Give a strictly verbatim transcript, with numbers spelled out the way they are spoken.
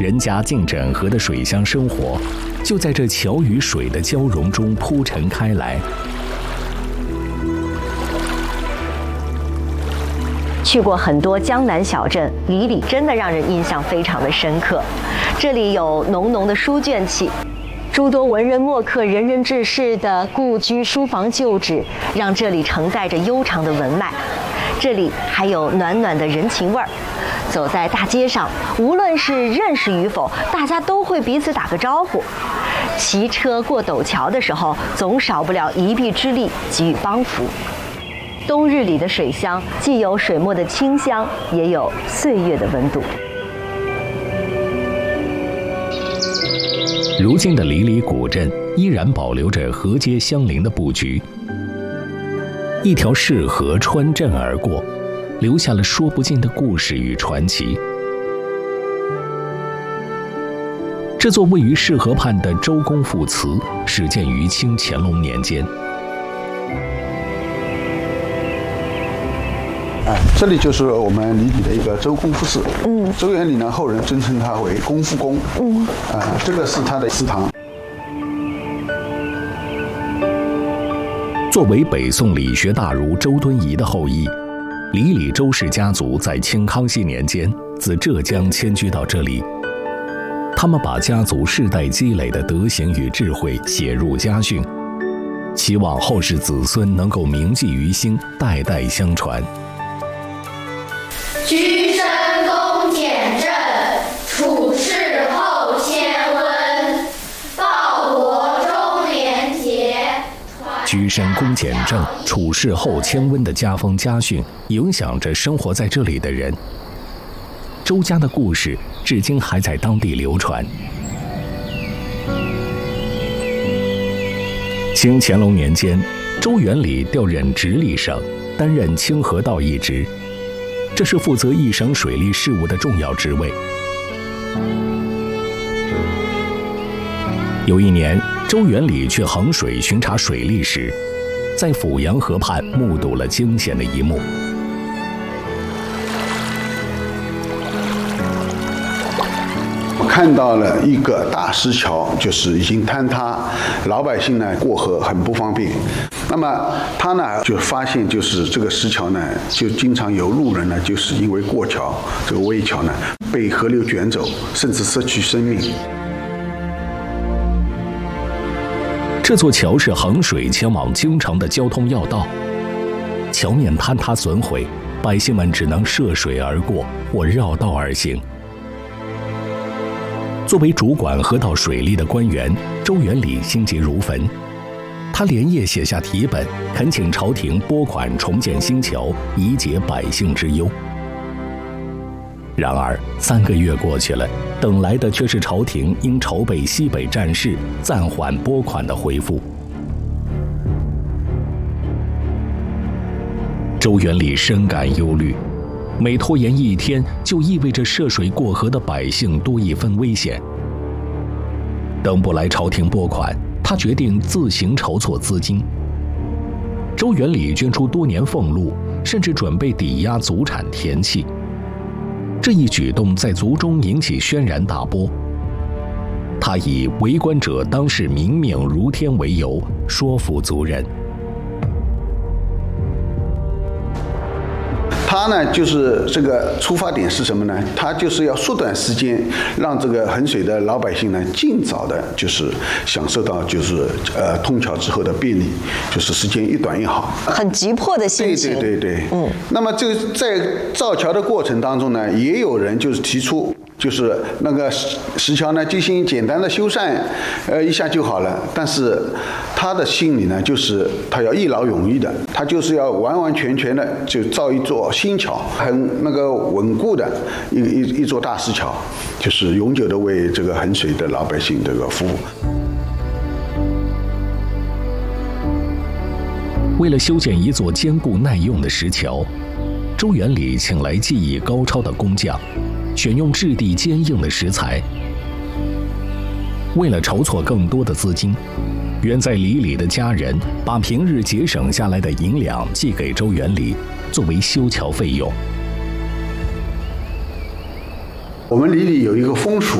人家进整河的水乡生活，就在这桥与水的交融中铺陈开来。 去过很多江南小镇，里里真的让人印象非常的深刻。这里有浓浓的书卷气，诸多文人墨客、仁人志士的故居书房旧址，让这里承载着悠长的文脉。这里还有暖暖的人情味儿。走在大街上，无论是认识与否，大家都会彼此打个招呼。骑车过陡桥的时候，总少不了一臂之力给予帮扶。冬日里的水乡，既有水墨的清香，也有岁月的温度。 如今的里里古镇依然保留着河街相邻的布局，一条市河穿镇而过，留下了说不尽的故事与传奇。这座位于市河畔的周公赋祠，始建于清乾隆年间。 哎，这里就是我们里里的一个周公赋寺。嗯，周元礼呢，后人尊称他为公父公。嗯，啊，这个是他的祠堂。 作为北宋理学大儒周敦颐的后裔，里里周氏家族在清康熙年间自浙江迁居到这里。他们把家族世代积累的德行与智慧写入家训，期望后世子孙能够铭记于心，代代相传。 居深宫简正，处世后迁温，报国中廉洁。 居深宫简正，处世后迁温的家风家训，影响着生活在这里的人。周家的故事至今还在当地流传。清乾隆年间，周元礼调任直隶省，担任清河道一职，这是负责一省水利事务的重要职位。有一年，周元礼去衡水巡查水利时，在阜阳河畔目睹了惊险的一幕。 看到了一个大石桥，就是已经坍塌，老百姓呢过河很不方便。那么他呢就发现，就是这个石桥呢，就经常有路人呢，就是因为过桥这个危桥呢，被河流卷走，甚至失去生命。 这座桥是衡水前往京城的交通要道，桥面坍塌损毁，百姓们只能涉水而过或绕道而行。作为主管河道水利的官员，周元礼心急如焚，他连夜写下题本，恳请朝廷拨款重建新桥，以解百姓之忧。然而三个月过去了，等来的却是朝廷因筹备西北战事暂缓拨款的回复。周元礼深感忧虑，每拖延一天，就意味着涉水过河的百姓多一分危险。等不来朝廷拨款，他决定自行筹措资金。周元礼捐出多年俸禄，甚至准备抵押祖产田契。这一举动在族中引起轩然大波。他以为官者当是民命如天为由，说服族人。 他呢，就是这个出发点是什么呢？他就是要缩短时间，让这个衡水的老百姓呢，尽早的，就是享受到就是呃通桥之后的便利，就是时间越短越好。 很急迫的心情。 对对对对，嗯。那么这个在造桥的过程当中呢，也有人就是提出，就是那个石桥呢进行简单的修缮，呃一下就好了。但是他的心里呢，就是他要一劳永逸的，他就是要完完全全的就造一座新桥，很那个稳固的一一一座大石桥，就是永久的为这个衡水的老百姓这个服务。 为了修建一座坚固耐用的石桥，周元礼请来技艺高超的工匠，选用质地坚硬的石材。为了筹措更多的资金，原在里里的家人把平日节省下来的银两寄给周元礼，作为修桥费用。 我们里里有一个风俗，